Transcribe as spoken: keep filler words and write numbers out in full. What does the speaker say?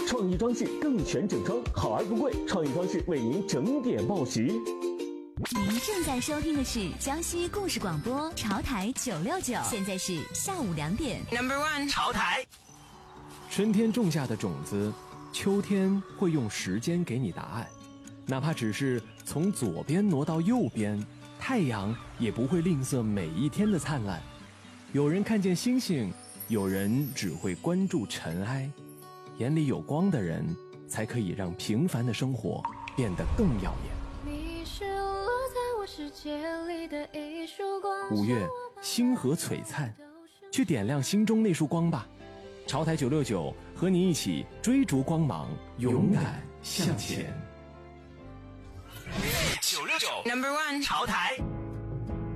创意装饰更全整装，好而不贵，创意装饰为您整点报时。 您正在收听的是江西故事广播潮台九六九，现在是下午两点。 Number one， 潮台。 春天种下的种子，秋天会用时间给你答案，哪怕只是从左边挪到右边，太阳也不会吝啬每一天的灿烂。有人看见星星，有人只会关注尘埃。眼里有光的人，才可以让平凡的生活变得更耀眼。 你是落在我世界里的一束光。 五月，星河璀璨，去点亮心中那束光吧。潮台九六九和你一起追逐光芒，勇敢向前。 九六九 Number one， 潮台。